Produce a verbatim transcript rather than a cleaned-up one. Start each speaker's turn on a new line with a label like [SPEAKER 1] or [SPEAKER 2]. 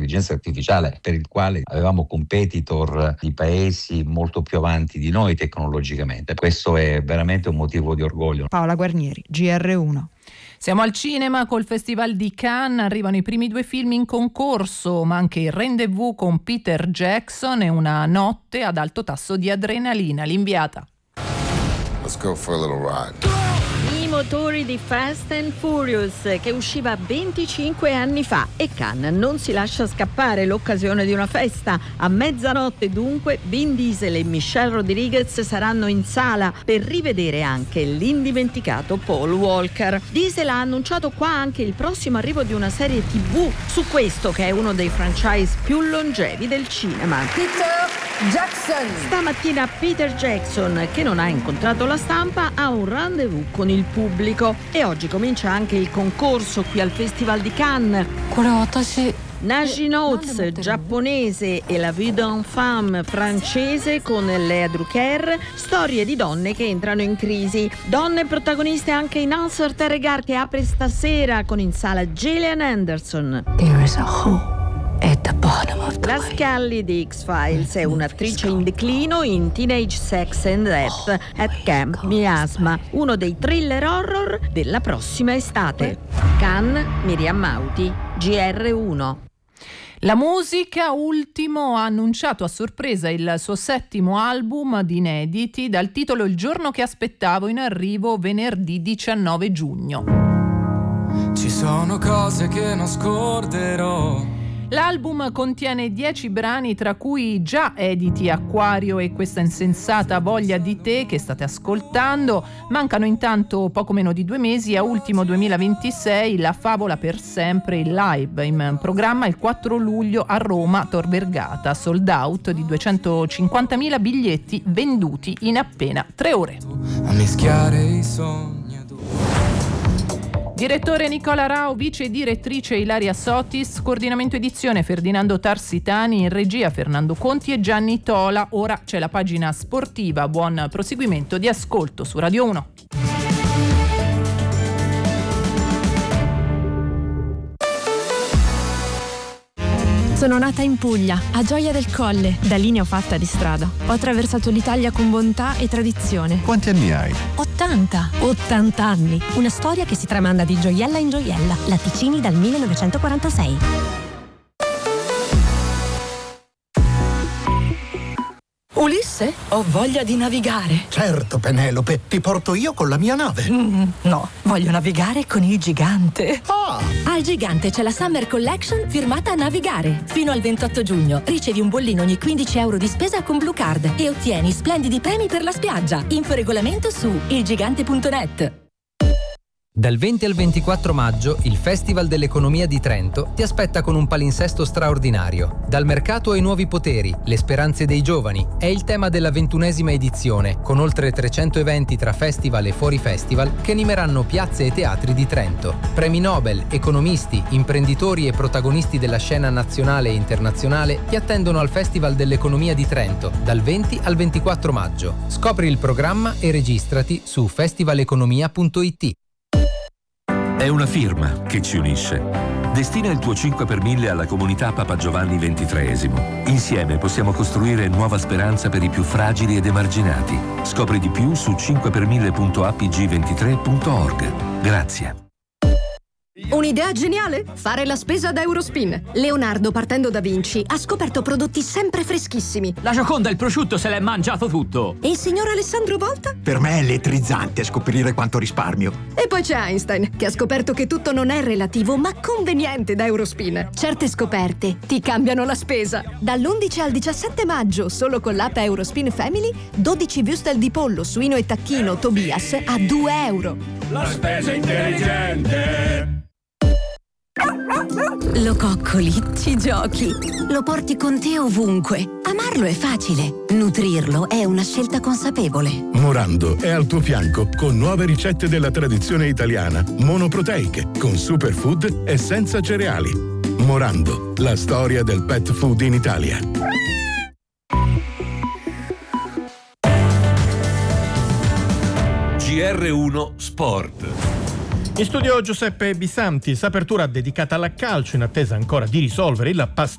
[SPEAKER 1] dell'intelligenza artificiale, per il quale avevamo competitor di paesi molto più avanti di noi tecnologicamente. Questo è veramente un motivo di orgoglio.
[SPEAKER 2] Paola Guarnieri, G R uno.
[SPEAKER 3] Siamo al cinema col Festival di Cannes, arrivano i primi due film in concorso, ma anche il Rendezvous con Peter Jackson e Una notte ad alto tasso di adrenalina. L'inviata.
[SPEAKER 4] Let's go for a little ride.
[SPEAKER 5] I motori di Fast and Furious, che usciva venticinque anni fa, e Cannes non si lascia scappare l'occasione di una festa. A mezzanotte dunque Vin Diesel e Michelle Rodriguez saranno in sala per rivedere anche l'indimenticato Paul Walker. Diesel ha annunciato qua anche il prossimo arrivo di una serie tivù su questo che è uno dei franchise più longevi del cinema.
[SPEAKER 6] Peter Jackson.
[SPEAKER 5] Stamattina Peter Jackson, che non ha incontrato la stampa, ha un rendezvous con il pubblico e oggi comincia anche il concorso qui al Festival di Cannes. Naji Notes giapponese e La Vie d'une femme francese con Lea Drucker, storie di donne che entrano in crisi. Donne protagoniste anche in Answer the Regard, che apre stasera con in sala Gillian Anderson.
[SPEAKER 6] There is a hole at the bottom of the
[SPEAKER 5] La Scully di X-Files è un'attrice in declino in Teenage Sex and Death at Camp Miasma, uno dei thriller horror della prossima estate. Cannes, Miriam Mauti, G R uno.
[SPEAKER 3] La musica, Ultimo ha annunciato a sorpresa il suo settimo album di inediti dal titolo Il giorno che aspettavo, in arrivo venerdì diciannove giugno.
[SPEAKER 7] Ci sono cose che non scorderò.
[SPEAKER 3] L'album contiene dieci brani, tra cui già editi Acquario e Questa insensata voglia di te, che state ascoltando. Mancano intanto poco meno di due mesi a Ultimo duemilaventisei, La favola per sempre, il live in programma il quattro luglio a Roma, Tor Vergata, sold out di duecentocinquantamila biglietti venduti in appena tre ore.
[SPEAKER 7] A mischiare i sogni.
[SPEAKER 3] Direttore Nicola Rao, vice direttrice Ilaria Sotis, coordinamento edizione Ferdinando Tarsitani, in regia Fernando Conti e Gianni Tola. Ora c'è la pagina sportiva. Buon proseguimento di ascolto su Radio uno.
[SPEAKER 8] Sono nata in Puglia, a Gioia del Colle. Da lì ne ho fatta di strada. Ho attraversato l'Italia con bontà e tradizione.
[SPEAKER 9] Quanti anni hai?
[SPEAKER 8] ottanta. ottanta anni. Una storia che si tramanda di gioiella in gioiella. Latticini dal millenovecentoquarantasei.
[SPEAKER 10] Ulisse, ho voglia di navigare.
[SPEAKER 11] Certo, Penelope, ti porto io con la mia nave.
[SPEAKER 10] Mm, no, voglio navigare con il Gigante.
[SPEAKER 11] Ah!
[SPEAKER 8] Al Gigante c'è la Summer Collection firmata a Navigare.
[SPEAKER 10] Fino al ventotto giugno ricevi un bollino ogni quindici euro di spesa con Blue Card e ottieni splendidi premi per la spiaggia. Info regolamento su ilgigante punto net.
[SPEAKER 12] Dal venti al ventiquattro maggio il Festival dell'Economia di Trento ti aspetta con un palinsesto straordinario. Dal mercato ai nuovi poteri, le speranze dei giovani è il tema della ventunesima edizione, con oltre trecento eventi tra festival e fuori festival che animeranno piazze e teatri di Trento. Premi Nobel, economisti, imprenditori e protagonisti della scena nazionale e internazionale ti attendono al Festival dell'Economia di Trento dal venti al ventiquattro maggio. Scopri il programma e registrati su festivaleconomia punto it.
[SPEAKER 13] È una firma che ci unisce. Destina il tuo cinque per mille alla comunità Papa Giovanni ventitreesimo. Insieme possiamo costruire nuova speranza per i più fragili ed emarginati. Scopri di più su cinque per mille punto a p g ventitré punto org. Grazie.
[SPEAKER 14] Un'idea geniale? Fare la spesa da Eurospin. Leonardo, partendo da Vinci, ha scoperto prodotti sempre freschissimi.
[SPEAKER 15] La Gioconda, il prosciutto, se l'è mangiato tutto.
[SPEAKER 14] E il signor Alessandro Volta?
[SPEAKER 11] Per me è elettrizzante scoprire quanto risparmio.
[SPEAKER 14] E poi c'è Einstein, che ha scoperto che tutto non è relativo, ma conveniente da Eurospin. Certe scoperte ti cambiano la spesa. Dall'undici al diciassette maggio, solo con l'app Eurospin Family, dodici würstel di pollo, suino e tacchino Tobias a due euro.
[SPEAKER 16] La spesa intelligente.
[SPEAKER 14] Lo coccoli, ci giochi, lo porti con te ovunque. Amarlo è facile, nutrirlo è una scelta consapevole.
[SPEAKER 17] Morando è al tuo fianco con nuove ricette della tradizione italiana, monoproteiche, con superfood e senza cereali. Morando, la storia del pet food in Italia.
[SPEAKER 18] G R uno Sport.
[SPEAKER 19] In studio Giuseppe Bisanti, apertura dedicata al calcio in attesa ancora di risolvere il passaggio